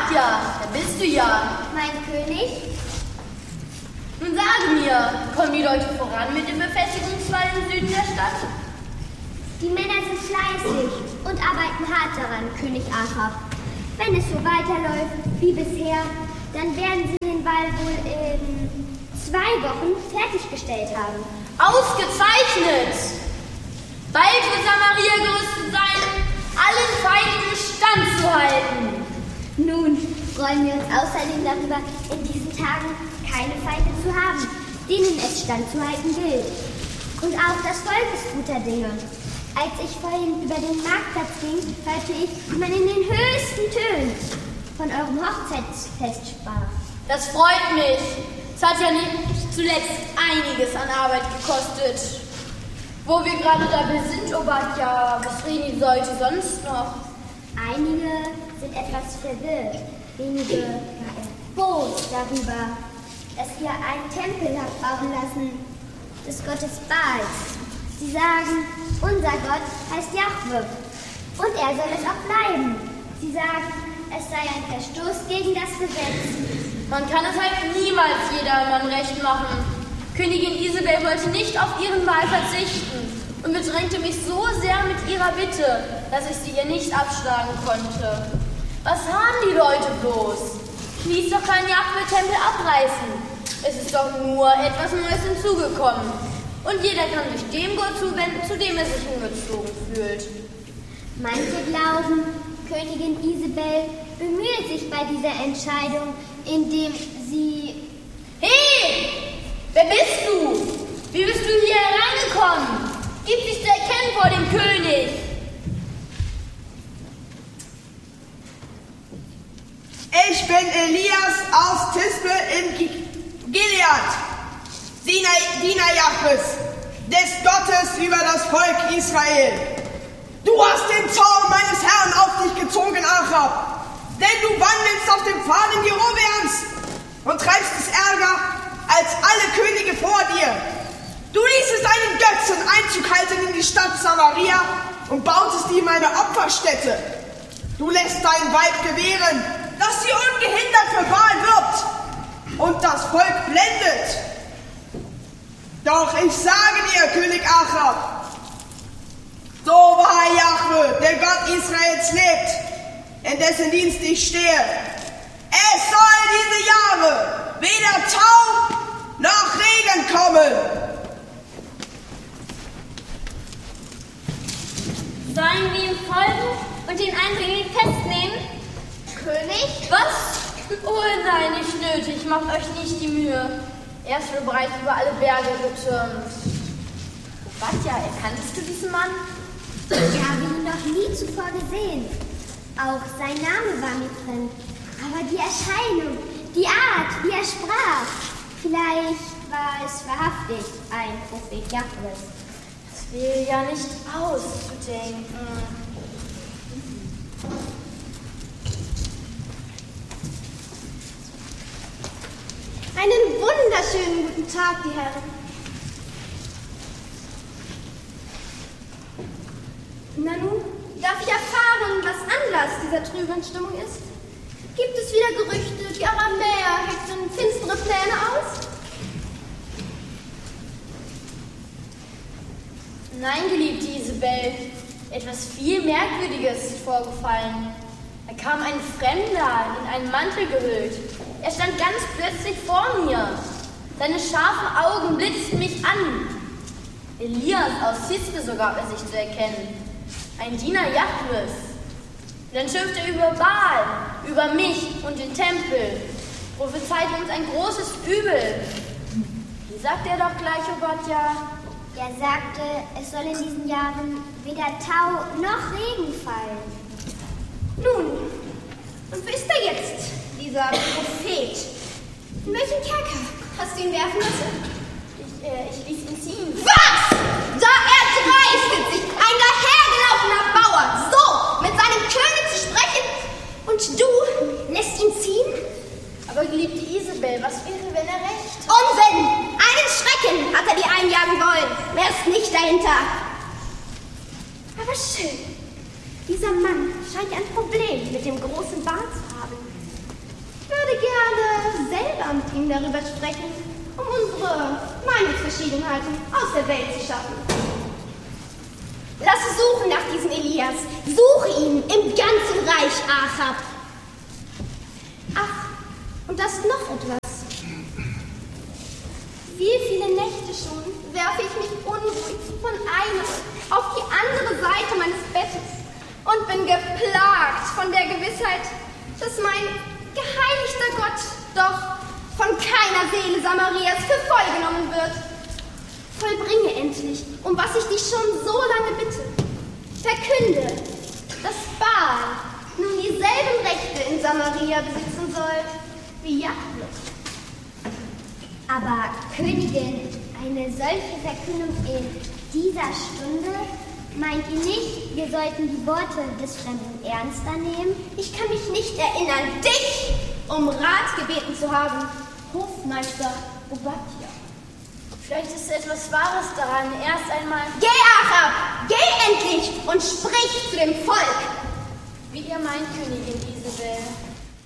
Obadja, da bist du ja. Mein König? Nun sage mir, kommen die Leute voran mit dem Befestigungswall im Süden der Stadt? Die Männer sind fleißig und arbeiten hart daran, König Achab. Wenn es so weiterläuft wie bisher, dann werden sie den Wall wohl in 2 Wochen fertiggestellt haben. Ausgezeichnet! Bald wird Samaria gerüstet sein, allen Feinden standzuhalten. Nun freuen wir uns außerdem darüber, in diesen Tagen keine Feinde zu haben, denen es standzuhalten gilt. Und auch das Volk ist guter Dinge. Als ich vorhin über den Marktplatz ging, hörte ich, wie man in den höchsten Tönen von eurem Hochzeitsfest sprach. Das freut mich. Es hat ja nicht zuletzt einiges an Arbeit gekostet. Wo wir gerade dabei sind, Obadja, was reden die Leute sonst noch? Einige sind etwas verwirrt, wenige erbost darüber, dass ihr einen Tempel habt bauen lassen des Gottes Baals. Sie sagen, unser Gott heißt Jahwe und er soll es auch bleiben. Sie sagen, es sei ein Verstoß gegen das Gesetz. Man kann es halt niemals jedermann recht machen. Königin Isabel wollte nicht auf ihren Wahl verzichten und bedrängte mich so sehr mit ihrer Bitte, dass ich sie ihr nicht abschlagen konnte. Was haben die Leute bloß? Ich ließ doch keinen Jahwe-Tempel abreißen. Es ist doch nur etwas Neues hinzugekommen. Und jeder kann sich dem Gott zuwenden, zu dem er sich hingezogen fühlt. Manche glauben, Königin Isabel bemühe sich bei dieser Entscheidung, indem sie... Hey! Wer bist du? Wie bist du hier herangekommen? Gib dich zu erkennen vor dem König! Ich bin Elias aus Tisbe in Gilead, Diener Jahwes, des Gottes über das Volk Israel. Du hast den Zorn meines Herrn auf dich gezogen, Achab, denn du wandelst auf dem Pfaden Jerobeams und treibst es ärger als alle Könige vor dir. Du ließest einen Götzen Einzug halten in die Stadt Samaria und bautest ihm eine Opferstätte. Du lässt dein Weib gewähren, dass sie ungehindert für Baal wirbt und das Volk blendet. Doch ich sage dir, König Achab, so wahr Jahwe, der Gott Israels lebt, in dessen Dienst ich stehe, es soll diese Jahre weder Tau noch Regen kommen. Sollen wir ihm folgen und den Eindringling festnehmen? König? Was? Oh nein, nicht nötig, macht euch nicht die Mühe. Er ist wohl bereits über alle Berge getürmt. Obadja, erkanntest du diesen Mann? Ich habe ihn noch nie zuvor gesehen. Auch sein Name war mir fremd. Aber die Erscheinung, die Art, wie er sprach, vielleicht war es wahrhaftig ein Prophet Jahwes. Das wäre ja nicht auszudenken. Einen wunderschönen guten Tag, die Herren. Na nun, darf ich erfahren, was Anlass dieser trüben Stimmung ist? Gibt es wieder Gerüchte, die Aramäer hetzen finstere Pläne aus? Nein, geliebte Isabel, etwas viel Merkwürdiges ist vorgefallen. Da kam ein Fremder, in einen Mantel gehüllt. Er stand ganz plötzlich vor mir. Seine scharfen Augen blitzten mich an. Elias aus Tisbe sogar er sich zu erkennen. Ein Diener Jahwes. Dann schimpfte er über Baal, über mich und den Tempel. Prophezeite uns ein großes Übel. Wie sagt er doch gleich, Obadja? Er sagte, es soll in diesen Jahren weder Tau noch Regen fallen. Nun, und wo ist er jetzt, dieser Prophet? In welchen Kerker hast du ihn werfen lassen? Ich ließ ihn ziehen. Was? Da erdreistet sich ein dahergelaufener Bauer, so mit seinem König zu sprechen, und du lässt ihn ziehen? Aber geliebte Isabel, was wäre, wenn er recht? Unsinn! Einen Schrecken hat er dir einjagen wollen. Mehr ist nicht dahinter. Schön. Dieser Mann scheint ein Problem mit dem großen Bart zu haben. würde gerne selber mit ihm darüber sprechen, um unsere Meinungsverschiedenheiten aus der Welt zu schaffen. Lass suchen nach diesem Elias. Suche ihn im ganzen Reich Achab. Ach, und da ist noch etwas. Wie viele Nächte schon werfe ich mich unruhig von einer auf die andere Seite meines Bettes und bin geplagt von der Gewissheit, dass mein geheiligter Gott doch von keiner Seele Samarias für voll genommen wird. Vollbringe endlich, um was ich dich schon so lange bitte. Verkünde, dass Baal nun dieselben Rechte in Samaria besitzen soll wie Jahwe. Aber Königin, eine solche Verkündung in dieser Stunde, meint ihr nicht, wir sollten die Worte des Fremden ernster nehmen? Ich kann mich nicht erinnern, dich um Rat gebeten zu haben, Hofmeister Obadja. Vielleicht ist etwas Wahres daran. Erst einmal... Geh, Achab! Geh endlich und sprich zu dem Volk! Wie ihr meint, Königin Isabel.